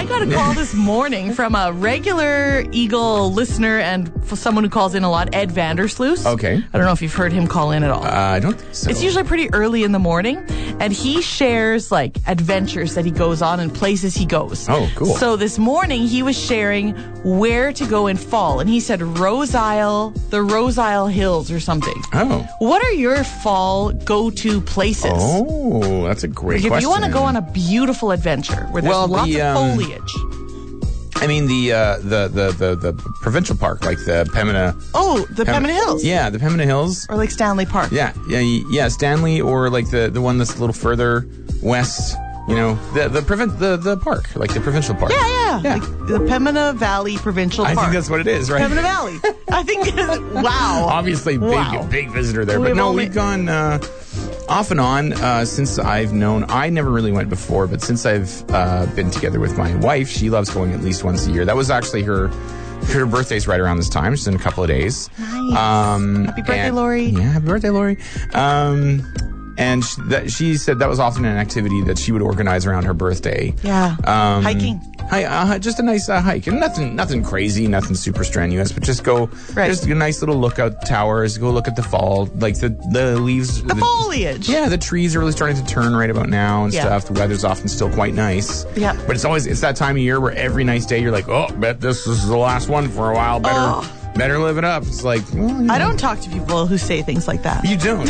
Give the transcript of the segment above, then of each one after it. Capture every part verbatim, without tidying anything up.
I got a call this morning from a regular Eagle listener and for someone who calls in a lot, Ed Vandersloot. Okay. I don't know if you've heard him call in at all. Uh, I don't think so. It's usually pretty early in the morning, and he shares like adventures that he goes on and places he goes. Oh, cool. So this morning he was sharing where to go in fall, and he said Rose Isle, the Rose Isle Hills or something. Oh. What are your fall go-to places? Oh, that's a great Like if question. you want to go on a beautiful adventure where there's Well, lots the, of um, foliage. I mean, the, uh, the, the, the, the provincial park, like the Pembina... Oh, the Pem- Pembina Hills. Yeah, the Pembina Hills. Or like Stanley Park. Yeah, yeah, yeah, Stanley, or like the, the one that's a little further west, you know, the the, prevent, the the park, like the provincial park. Yeah, yeah. Yeah. Like the Pembina Valley Provincial I Park. think that's what it is, right? Pembina Valley. I think, wow. Obviously, big, Wow. big visitor there. We've But no, only- we've gone uh, off and on uh, since I've known. I never really went before, but since I've uh, been together with my wife, she loves going at least once a year. That was actually her her birthday's right around this time, just in a couple of days. Nice. Um, Happy birthday, and- Lori. Yeah, happy birthday, Lori. Um, and she, that, she said that was often an activity that she would organize around her birthday. Yeah. Um, Hiking. Hi, uh, just a nice uh, hike, and nothing, nothing crazy, nothing super strenuous, but just go. Right. Just a nice little lookout towers. Go look at the fall, like the the leaves. The foliage. Yeah, the trees are really starting to turn right about now and Yeah. stuff. The weather's often still quite nice. Yeah. But it's always it's that time of year where every nice day you're like, oh, bet this is the last one for a while. Better, Oh. better live it up. It's like, well, you know. I don't talk to people who say things like that. You don't.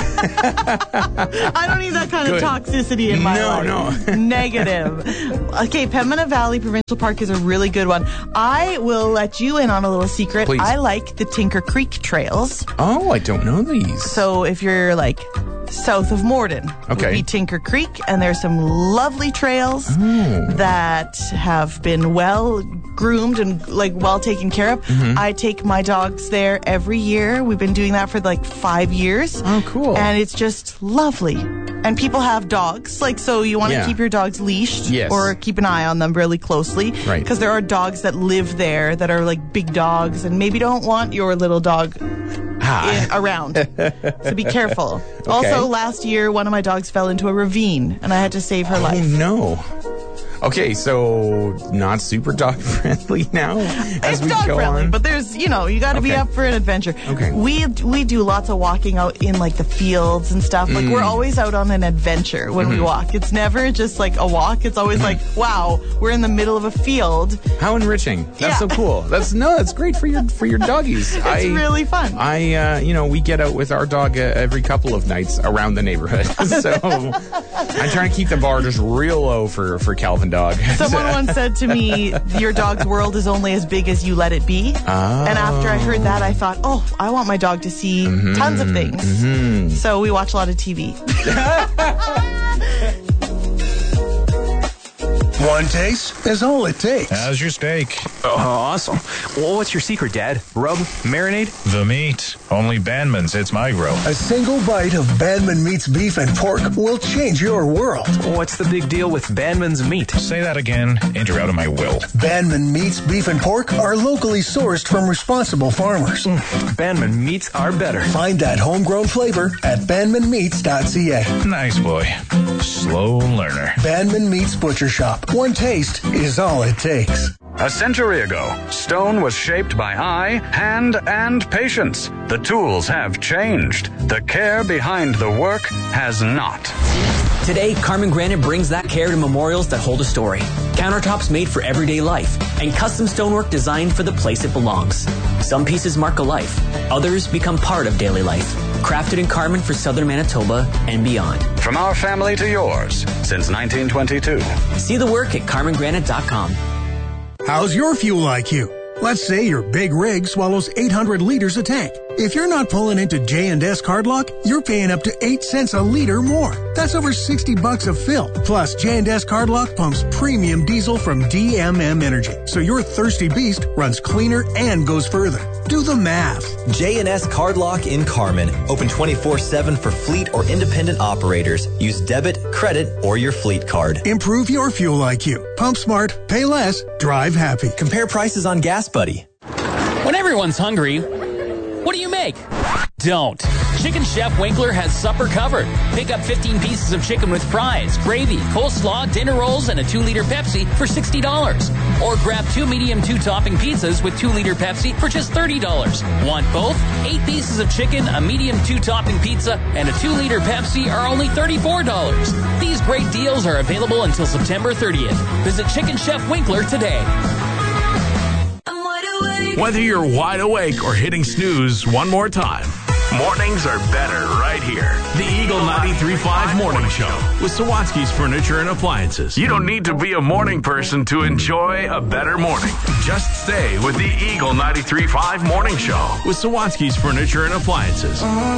I don't need that kind Good. of toxicity in my No, life. no. Negative. Okay, Pembina Valley Provincial Park is a really good one. I will let you in on a little secret. Please. I like the Tinker Creek trails. Oh, I don't know these. So if you're like south of Morden, Okay. would be Tinker Creek, and there's some lovely trails Oh. that have been well groomed and like well taken care of. Mm-hmm. I take my dogs there every year. We've been doing that for like five years. Oh, cool. And it's just lovely. And people have dogs, like, so you want to Yeah. keep your dogs leashed Yes. or keep an eye on them really closely. Right. Because there are dogs that live there that are like big dogs and maybe don't want your little dog Ah. in, around. So be careful. Also, last year, one of my dogs fell into a ravine and I had to save her Oh life. no. Okay, so not super dog friendly now as It's we dog go friendly, on. but there's, you know, you got to be Okay. up for an adventure. Okay. We we do lots of walking out in like the fields and stuff. Like Mm. we're always out on an adventure when Mm-hmm. we walk. It's never just like a walk. It's always like, wow, we're in the middle of a field. How enriching! That's Yeah. so cool. That's no, that's great for your for your doggies. It's I, really fun. I, uh, you know, we get out with our dog uh, every couple of nights around the neighborhood. So I'm trying to keep the bar just real low for for Calvin Dog. Someone once said to me, your dog's world is only as big as you let it be. Oh. And after I heard that, I thought, oh, I want my dog to see tons of things. So we watch a lot of T V. One taste is all it takes. How's your steak? Oh, awesome. Well, what's your secret, Dad? Rub? Marinade? The meat. Only Bandman's hits my grill. A single bite of Bandman Meats beef and pork will change your world. What's the big deal with Bandman's meat? Say that again, and you're out of my will. Bandman Meats beef and pork are locally sourced from responsible farmers. Bandman meats are better. Find that homegrown flavor at bandman meats dot c a. Nice boy. Slow learner. Bandman Meats Butcher Shop. One taste is all it takes. A century ago, stone was shaped by eye, hand, and patience. The tools have changed. The care behind the work has not. Today, Carmen Granite brings that care to memorials that hold a story. Countertops made for everyday life, and custom stonework designed for the place it belongs. Some pieces mark a life, others become part of daily life. Crafted in Carmen for southern Manitoba and beyond. From our family to yours, since nineteen twenty-two. See the work at carmen granite dot com. How's your fuel I Q? Let's say your big rig swallows eight hundred liters a tank. If you're not pulling into J and S Cardlock, you're paying up to eight cents a liter more. That's over sixty bucks a fill. Plus, J and S Cardlock pumps premium diesel from D M M Energy, so your thirsty beast runs cleaner and goes further. Do the math. J and S Cardlock in Carmen. Open twenty-four seven for fleet or independent operators. Use debit, credit, or your fleet card. Improve your fuel I Q. Pump smart, pay less, drive happy. Compare prices on Gas Buddy. When everyone's hungry, what do you make? Don't. Chicken Chef Winkler has supper covered. Pick up fifteen pieces of chicken with fries, gravy, coleslaw, dinner rolls, and a two liter Pepsi for sixty dollars. Or grab two medium two-topping pizzas with two liter Pepsi for just thirty dollars. Want both? Eight pieces of chicken, a medium two-topping pizza, and a two liter Pepsi are only thirty-four dollars. These great deals are available until September thirtieth. Visit Chicken Chef Winkler today. Whether you're wide awake or hitting snooze one more time, mornings are better right here. The Eagle ninety-three point five Morning Show with Sawatsky's Furniture and Appliances. You don't need to be a morning person to enjoy a better morning. Just stay with the Eagle ninety-three point five Morning Show with Sawatsky's Furniture and Appliances.